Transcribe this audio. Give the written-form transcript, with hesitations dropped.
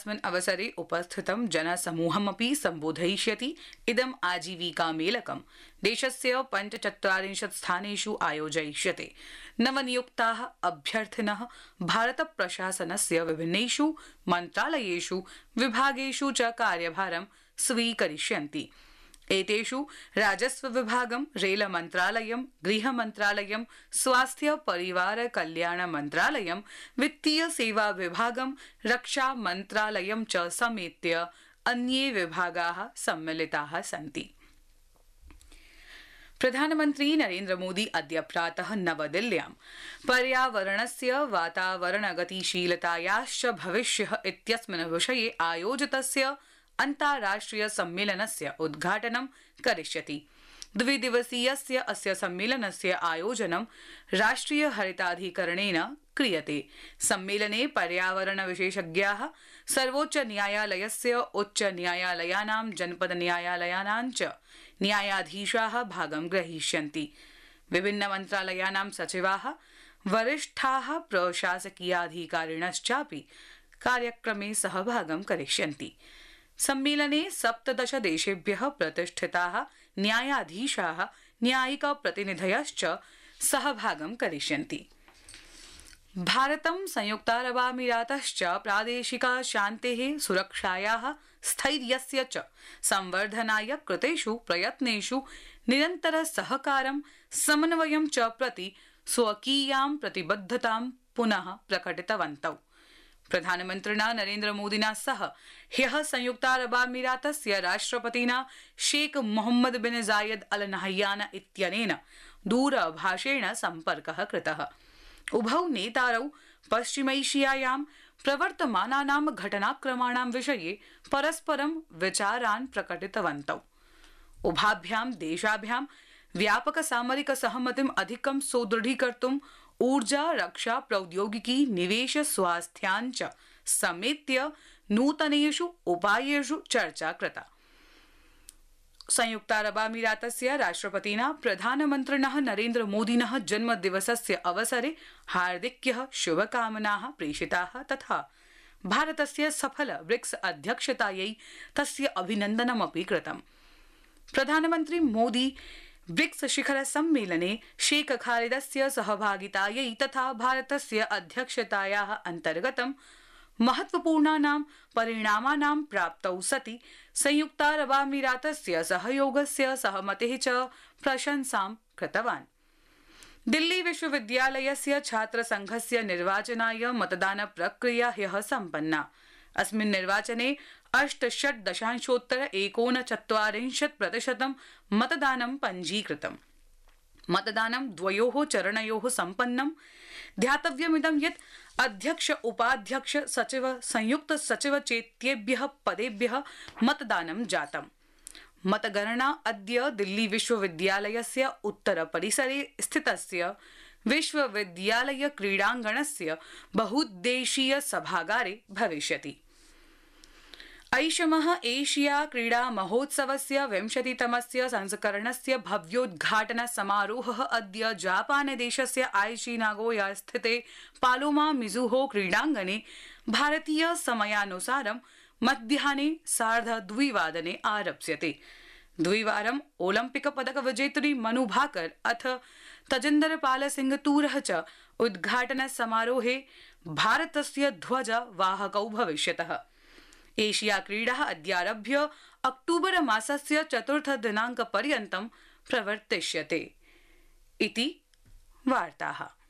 अस्मिन् अवसरे उपस्थितं जनसमूहमपि सम्बोधयिष्यति। इदम् आजीविकामेलकं देशस्य 45 स्थानेषु आयोजयिष्यते। नवनियुक्ताः अभ्यर्थिनः भारतप्रशासनस्य विभिन्नेषु मन्त्रालयेषु विभागेषु च कार्यभारं स्वीकरिष्यन्ति। एतेषु राजस्व विभागं, रेल मन्त्रालयं, गृह मन्त्रालयं, स्वास्थ्य परिवार कल्याण मन्त्रालयं, वित्तीय सेवा विभागं, रक्षा मन्त्रालयं च समेत्य अन्ये विभागाः सम्मिलिताः सन्ति। प्रधानमन्त्री नरेन्द्र मोदी अद्य प्रातः नवदिल्ल्यां पर्यावरणस्य वातावरणगतिशीलतायाश्च भविष्यः इत्यस्मिन् विषये आयोजितस्य अन्ताराष्ट्रिय सम्मेलनस्य उद्घाटनं करिष्यति। द्विदिवसीयस्य अस्य सम्मेलनस्य आयोजनं राष्ट्रिय हरिताधिकरणेन क्रियते। सम्मेलने पर्यावरण विशेषज्ञाः सर्वोच्च न्यायालयस्य, उच्च न्यायालयानां, जनपद न्यायालयानां च न्यायाधीशाः भागं ग्रहीष्यन्ति। विभिन्न मन्त्रालयानां सचिवाः, वरिष्ठाः प्रशासकीयाधिकारिणश्चापि कार्यक्रमे सहभागं करिष्यन्ति। सम्मेलने 17 देशेभ्यः प्रतिष्ठिताः न्यायाधीशाः, न्यायिक प्रतिनिधयश्च सहभागं करिष्यन्ति। भारतं, संयुक्तारबामीरातश्च प्रादेशिक शान्तेः, सुरक्षायाः, स्थैर्यस्य च संवर्धनाय कृतेषु प्रयत्नेषु निरन्तर सहकारं, समन्वयं च प्रति स्वकीयां प्रतिबद्धतां पुनः प्रकटितवन्तौ। प्रधानमन्त्रिणा नरेन्द्र मोदिना सह ह्यः संयुक्तारबामीरातस्य राष्ट्रपतिना शेख मोहम्मद बिन जायद अल नहयान इत्यनेन दूरभाषेण सम्पर्कः कृतः। उभौ नेतारौ पश्चिमैशियायां प्रवर्तमानानां घटनाक्रमाणां विषये परस्परं विचारान् प्रकटितवन्तौ। उभाभ्यां देशाभ्यां व्यापक सामरिक सहमतिम् अधिकं सुदृढीकर्तुं ऊर्जा, रक्षा, प्रौद्योगिकी, निवेश, स्वास्थ्यान् च समेत्य नूतनेषु उपायेषु चर्चा कृता। संयुक्तारबामीरातस्य राष्ट्रपतिना प्रधानमन्त्रिणः नरेन्द्र मोदिनः जन्मदिवसस्य अवसरे हार्दिक्यः शुभकामनाः प्रेषिताः तथा भारतस्य सफल ब्रिक्स अध्यक्षतायै तस्य अभिनन्दनमपि कृतम्। प्रधानमन्त्री मोदी ब्रिक्स शिखर सम्मेलने शेख खालिदस्य सहभागितायै तथा भारतस्य अध्यक्षतायाः अन्तर्गतं महत्वपूर्णानां परिणामानां प्राप्तौ सति संयुक्तारबामीरातस्य सहयोगस्य सहमतेः च प्रशंसां कृतवान्। दिल्ली विश्वविद्यालयस्य छात्र संघस्य निर्वाचनाय मतदान प्रक्रिया ह्यः सम्पन्ना। अस्मिन् निर्वाचने 68.149% मतदानं पञ्जीकृतम्। मतदानं द्वयोः चरणयोः सम्पन्नम्। ध्यातव्यमिदं यत् अध्यक्ष, उपाध्यक्ष, सचिव, संयुक्त सचिव चेत्येभ्यः पदेभ्यः मतदानं जातम्। मतगणना अद्य दिल्ली विश्वविद्यालयस्य उत्तर परिसरे स्थितस्य विश्वविद्यालय क्रीडाङ्गणस्य बहुद्देशीय सभागारे भविष्यति। ऐषमः एशिया क्रीडा महोत्सवस्य 20तमस्य संस्करणस्य भव्योद्घाटन समारोहः अद्य जापानदेशस्य आइची नागोया स्थिते पालोमा मिजुहो क्रीडाङ्गणे भारतीय समयानुसारं मध्याह्ने 2:30 आरप्स्यते। द्विवारं ओलम्पिक पदक विजेत्री मनु भाकर अथ तजिन्दर पाल सिंह तूरः च उद्घाटन समारोहे भारतस्य ध्वज वाहकौ भविष्यतः। एशिया क्रीडाः अद्यारभ्य अक्टूबर मासस्य 4 दिनाङ्कपर्यन्तं प्रवर्तिष्यते इति वार्ताः।